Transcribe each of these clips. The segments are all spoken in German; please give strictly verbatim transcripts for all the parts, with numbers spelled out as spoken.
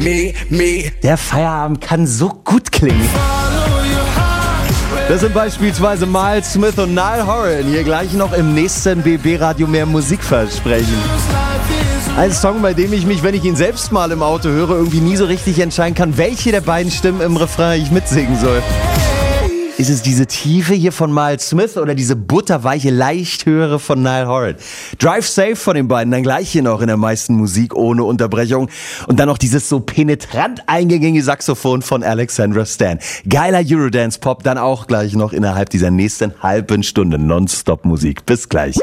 Me, me. Der Feierabend kann so gut klingen. Das sind beispielsweise Miles Smith und Niall Horan. Hier gleich noch im nächsten B B-Radio mehr Musik versprechen. Ein Song, bei dem ich mich, wenn ich ihn selbst mal im Auto höre, irgendwie nie so richtig entscheiden kann, welche der beiden Stimmen im Refrain ich mitsingen soll. Ist es diese Tiefe hier von Miles Smith oder diese butterweiche, leicht höhere von Niall Horan? Drive Safe von den beiden, dann gleich hier noch in der meisten Musik ohne Unterbrechung. Und dann noch dieses so penetrant eingängige Saxophon von Alexandra Stan. Geiler Eurodance-Pop, dann auch gleich noch innerhalb dieser nächsten halben Stunde Nonstop-Musik. Bis gleich.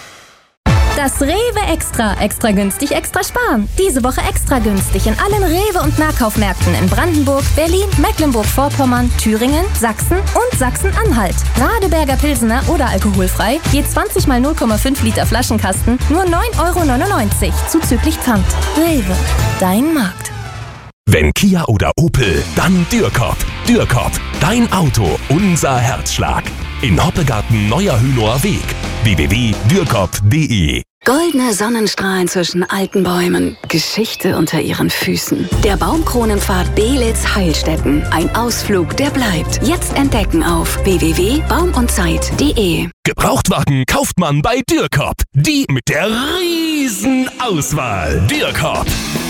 Das Rewe Extra. Extra günstig, extra sparen. Diese Woche extra günstig in allen Rewe- und Nahkaufmärkten in Brandenburg, Berlin, Mecklenburg-Vorpommern, Thüringen, Sachsen und Sachsen-Anhalt. Radeberger Pilsener oder alkoholfrei, je zwanzig mal null Komma fünf Liter Flaschenkasten, nur neun Euro neunundneunzig, zuzüglich Pfand. Rewe, dein Markt. Wenn Kia oder Opel, dann Dürkop. Dürkop, dein Auto, unser Herzschlag. In Hoppegarten Neuer Hünower Weg. w w w punkt dürkop punkt d e. Goldene Sonnenstrahlen zwischen alten Bäumen. Geschichte unter ihren Füßen. Der Baumkronenpfad Beelitz-Heilstätten. Ein Ausflug, der bleibt. Jetzt entdecken auf w w w punkt baum und zeit punkt d e. Gebrauchtwagen kauft man bei Dürkop. Die mit der riesen Auswahl. Dürkop.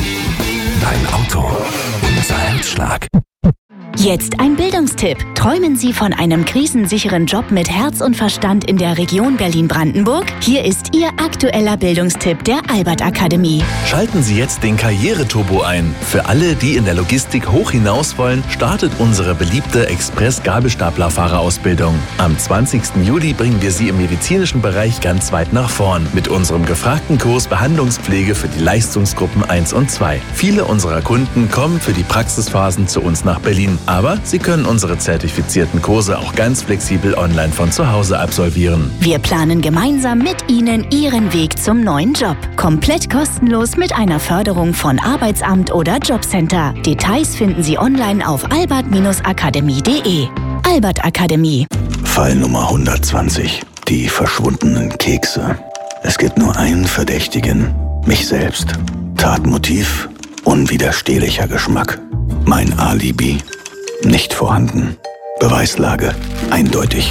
Dein Auto, unser Herzschlag. Jetzt ein Bildungstipp. Träumen Sie von einem krisensicheren Job mit Herz und Verstand in der Region Berlin-Brandenburg? Hier ist Ihr aktueller Bildungstipp der Albert Akademie. Schalten Sie jetzt den Karriereturbo ein. Für alle, die in der Logistik hoch hinaus wollen, startet unsere beliebte Express-Gabelstaplerfahrerausbildung. Am zwanzigsten Juli bringen wir Sie im medizinischen Bereich ganz weit nach vorn mit unserem gefragten Kurs Behandlungspflege für die Leistungsgruppen eins und zwei. Viele unserer Kunden kommen für die Praxisphasen zu uns nach Berlin. Aber Sie können unsere zertifizierten Kurse auch ganz flexibel online von zu Hause absolvieren. Wir planen gemeinsam mit Ihnen Ihren Weg zum neuen Job. Komplett kostenlos mit einer Förderung von Arbeitsamt oder Jobcenter. Details finden Sie online auf albert akademie punkt d e. Albert Akademie. Fall Nummer hundertzwanzig. Die verschwundenen Kekse. Es gibt nur einen Verdächtigen. Mich selbst. Tatmotiv. Unwiderstehlicher Geschmack. Mein Alibi. Nicht vorhanden. Beweislage eindeutig.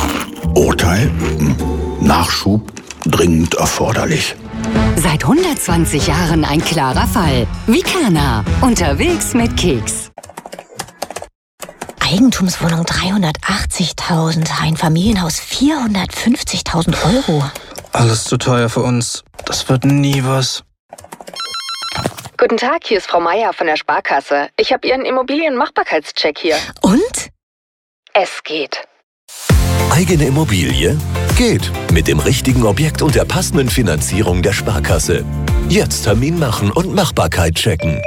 Urteil? Nachschub dringend erforderlich. Seit hundertzwanzig Jahren ein klarer Fall. Vicana. Unterwegs mit Keks. Eigentumswohnung dreihundertachtzigtausend, ein Familienhaus vierhundertfünfzigtausend Euro. Alles zu teuer für uns. Das wird nie was. Guten Tag, hier ist Frau Meier von der Sparkasse. Ich habe Ihren Immobilienmachbarkeitscheck hier. Und? Es geht. Eigene Immobilie? Geht. Mit dem richtigen Objekt und der passenden Finanzierung der Sparkasse. Jetzt Termin machen und Machbarkeit checken.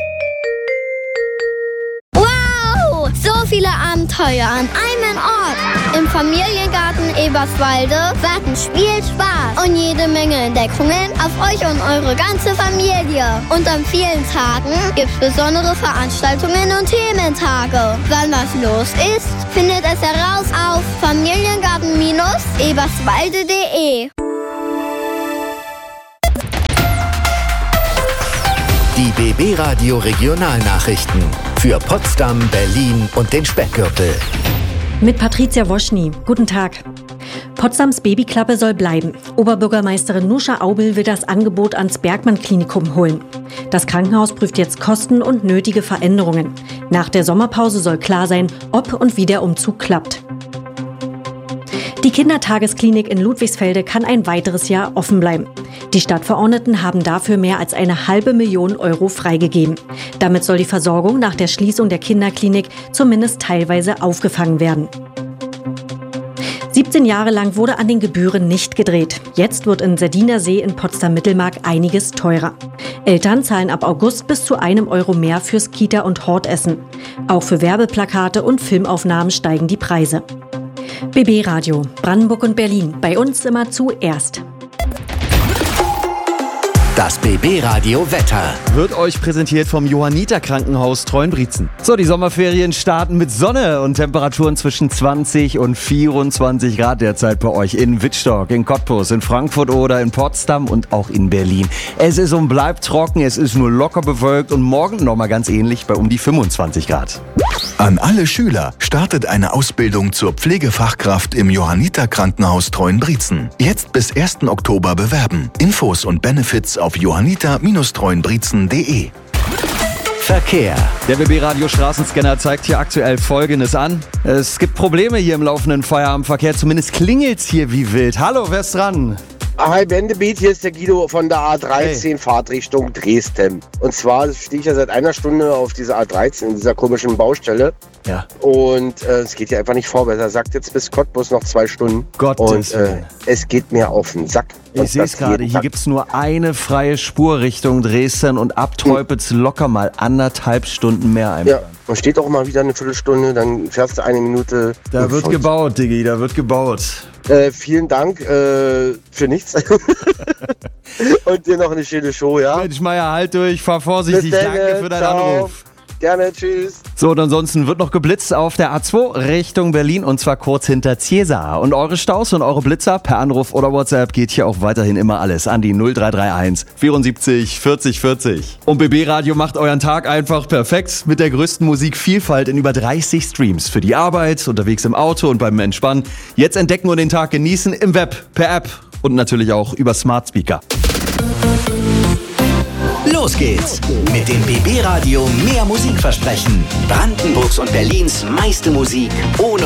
Wow! So viele Abenteuer an einem Ort. Im Familiengarten Eberswalde warten Spiel, Spaß und jede Menge Entdeckungen auf euch und eure ganze Familie. Und an vielen Tagen gibt's besondere Veranstaltungen und Thementage. Wann was los ist, findet es heraus auf familiengarten eberswalde punkt d e. Die B B-Radio Regionalnachrichten für Potsdam, Berlin und den Speckgürtel. Mit Patricia Woschny. Guten Tag. Potsdams Babyklappe soll bleiben. Oberbürgermeisterin Nuscha Aubel will das Angebot ans Bergmann-Klinikum holen. Das Krankenhaus prüft jetzt Kosten und nötige Veränderungen. Nach der Sommerpause soll klar sein, ob und wie der Umzug klappt. Die Kindertagesklinik in Ludwigsfelde kann ein weiteres Jahr offen bleiben. Die Stadtverordneten haben dafür mehr als eine halbe Million Euro freigegeben. Damit soll die Versorgung nach der Schließung der Kinderklinik zumindest teilweise aufgefangen werden. siebzehn Jahre lang wurde an den Gebühren nicht gedreht. Jetzt wird in Sardiner See in Potsdam-Mittelmark einiges teurer. Eltern zahlen ab August bis zu einem Euro mehr fürs Kita- und Hortessen. Auch für Werbeplakate und Filmaufnahmen steigen die Preise. B B-Radio, Brandenburg und Berlin. Bei uns immer zuerst. Das B B-Radio Wetter wird euch präsentiert vom Johanniter Krankenhaus Treuenbrietzen. So, die Sommerferien starten mit Sonne und Temperaturen zwischen zwanzig und vierundzwanzig Grad derzeit bei euch in Wittstock, in Cottbus, in Frankfurt oder in Potsdam und auch in Berlin. Es ist und bleibt trocken, es ist nur locker bewölkt und morgen nochmal ganz ähnlich bei um die fünfundzwanzig Grad. An alle Schüler startet eine Ausbildung zur Pflegefachkraft im Johanniter Krankenhaus Treuenbrietzen. Jetzt bis ersten Oktober bewerben. Infos und Benefits auf johanniter Bindestrich treuenbrietzen punkt de. Verkehr. Der B B-Radio Straßenscanner zeigt hier aktuell Folgendes an. Es gibt Probleme hier im laufenden Feierabendverkehr, zumindest klingelt's hier wie wild. Hallo, wer ist dran? Hi Wendebeat, hier ist der Guido von der A dreizehn, hey. Fahrtrichtung Dresden. Und zwar stehe ich ja seit einer Stunde auf dieser A dreizehn, in dieser komischen Baustelle. Ja. Und äh, es geht hier einfach nicht vorwärts. Er sagt jetzt bis Cottbus noch zwei Stunden. Gottes Und äh, es geht mir auf den Sack. Ich sehe es gerade, hier gibt es nur eine freie Spur Richtung Dresden und ab Teupitz hm. locker mal anderthalb Stunden mehr einmal. Ja, und steht auch mal wieder eine Viertelstunde, dann fährst du eine Minute. Da wird voll. gebaut, Diggi, da wird gebaut. Äh, vielen Dank äh, für nichts. Und dir noch eine schöne Show, ja? Mensch, Meier, halt durch, fahr vorsichtig, danke für deinen Ciao. Anruf. Gerne, tschüss. So, und ansonsten wird noch geblitzt auf der A zwei Richtung Berlin und zwar kurz hinter Ziesar. Und eure Staus und eure Blitzer per Anruf oder WhatsApp geht hier auch weiterhin immer alles an die null drei drei eins vierundsiebzig vierzig vierzig. Und B B-Radio macht euren Tag einfach perfekt mit der größten Musikvielfalt in über dreißig Streams. Für die Arbeit, unterwegs im Auto und beim Entspannen. Jetzt entdecken und den Tag genießen im Web, per App und natürlich auch über Smart Speaker. Los geht's mit dem B B-Radio mehr Musik versprechen. Brandenburgs und Berlins meiste Musik ohne